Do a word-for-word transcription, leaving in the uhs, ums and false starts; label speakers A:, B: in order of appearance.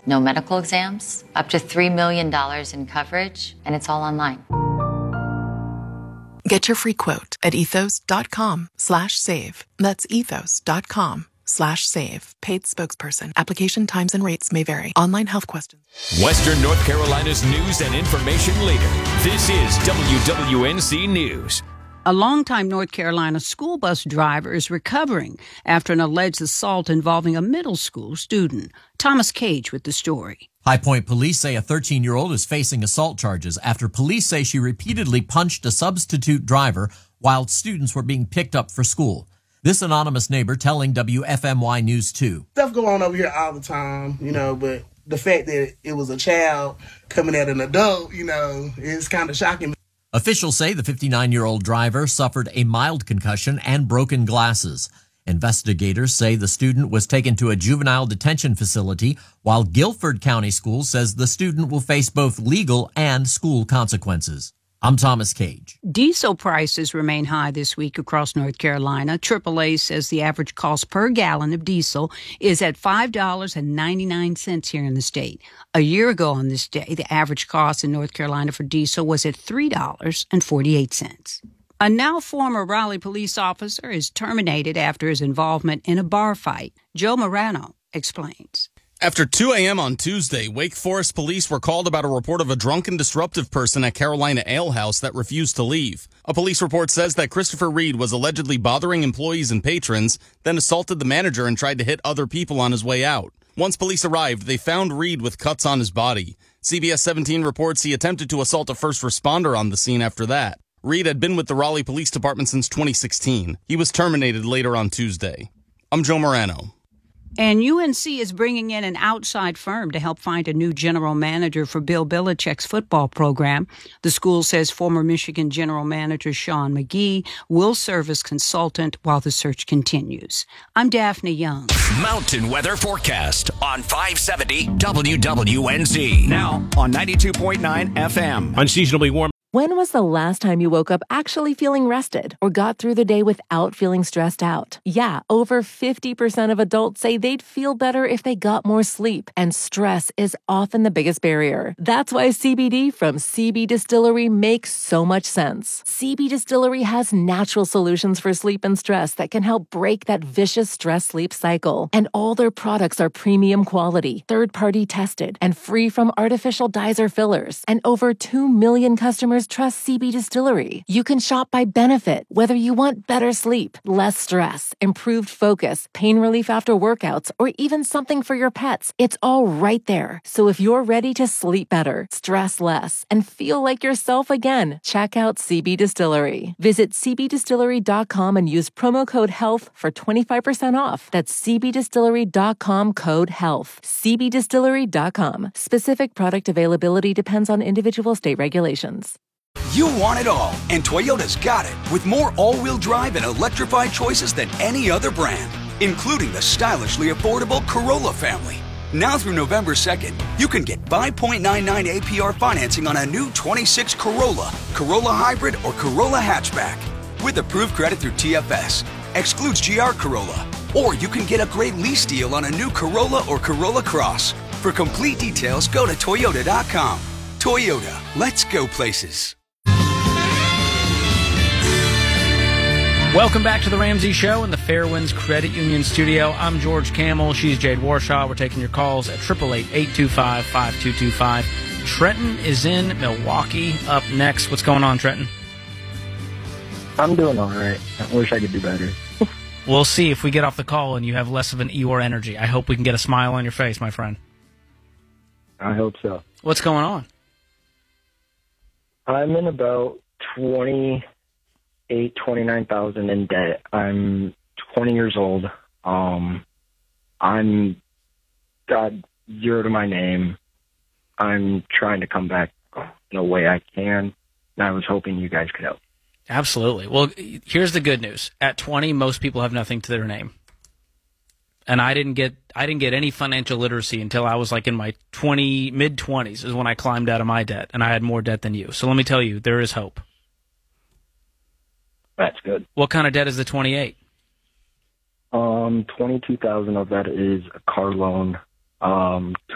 A: No medical exams, up to three million dollars in coverage, and it's all online.
B: Get your free quote at ethos.com slash save. That's ethos.com slash save. Paid spokesperson. Application times and rates may vary. Online health questions.
C: Western North Carolina's news and information leader. This is W W N C News.
D: A longtime North Carolina school bus driver is recovering after an alleged assault involving a middle school student. Thomas Cage with the story.
E: High Point police say a thirteen-year-old is facing assault charges after police say she repeatedly punched a substitute driver while students were being picked up for school. This anonymous neighbor telling W F M Y News two.
F: Stuff go on over here all the time, you know, but the fact that it was a child coming at an adult, you know, is kind of shocking.
E: Officials say the fifty-nine-year-old driver suffered a mild concussion and broken glasses. Investigators say the student was taken to a juvenile detention facility, while Guilford County Schools says the student will face both legal and school consequences. I'm Thomas Cage.
D: Diesel prices remain high this week across North Carolina. triple A says the average cost per gallon of diesel is at five dollars and ninety-nine cents here in the state. A year ago on this day, the average cost in North Carolina for diesel was at three dollars and forty-eight cents. A now former Raleigh police officer is terminated after his involvement in a bar fight. Joe Morano explains.
G: After two a.m. on Tuesday, Wake Forest police were called about a report of a drunken, disruptive person at Carolina Ale House that refused to leave. A police report says that Christopher Reed was allegedly bothering employees and patrons, then assaulted the manager and tried to hit other people on his way out. Once police arrived, they found Reed with cuts on his body. C B S seventeen reports he attempted to assault a first responder on the scene after that. Reed had been with the Raleigh Police Department since twenty sixteen. He was terminated later on Tuesday. I'm Joe Morano.
D: And U N C is bringing in an outside firm to help find a new general manager for Bill Belichick's football program. The school says former Michigan general manager Sean McGee will serve as consultant while the search continues. I'm Daphne Young.
C: Mountain weather forecast on five seventy W W N Z.
H: Now on ninety-two point nine F M.
I: Unseasonably warm.
J: When was the last time you woke up actually feeling rested or got through the day without feeling stressed out? Yeah, over fifty percent of adults say they'd feel better if they got more sleep, and stress is often the biggest barrier. That's why C B D from C B Distillery makes so much sense. C B Distillery has natural solutions for sleep and stress that can help break that vicious stress-sleep cycle. And all their products are premium quality, third-party tested, and free from artificial dyes or fillers. And over two million customers trust C B Distillery. You can shop by benefit, whether you want better sleep, less stress, improved focus, pain relief after workouts, or even something for your pets. It's all right there. So if you're ready to sleep better, stress less, and feel like yourself again, check out C B Distillery. Visit c b distillery dot com and use promo code HEALTH for twenty-five percent off. That's c b distillery dot com code HEALTH. c b distillery dot com. Specific product availability depends on individual state regulations.
H: You want it all, and Toyota's got it, with more all-wheel drive and electrified choices than any other brand, including the stylishly affordable Corolla family. Now through November second, you can get five point nine nine A P R financing on a new twenty-six Corolla, Corolla Hybrid, or Corolla Hatchback. With approved credit through T F S, excludes G R Corolla. Or you can get a great lease deal on a new Corolla or Corolla Cross. For complete details, go to Toyota dot com. Toyota, let's go places.
I: Welcome back to the Ramsey Show in the Fairwinds Credit Union studio. I'm George Camel. She's Jade Warshaw. We're taking your calls at eight eight eight, eight two five, five two two five. Trenton is in Milwaukee up next. What's going on, Trenton?
K: I'm doing all right. I wish I could do better.
I: We'll see if we get off the call and you have less of an Eeyore energy. I hope we can get a smile on your face, my friend.
K: I hope so.
I: What's going on?
K: I'm in about twenty-eight, twenty-nine thousand in debt. I'm twenty years old. Um, I'm got zero to my name. I'm trying to come back in a way I can, and I was hoping you guys could help.
I: Absolutely. Well, here's the good news. At twenty, most people have nothing to their name. And I didn't get I didn't get any financial literacy until I was like in my twenty mid twenties is when I climbed out of my debt, and I had more debt than you. So let me tell you, there is hope.
K: That's good.
I: What kind of debt is the twenty-eight?
K: Um, twenty-two thousand of that is a car loan. Um,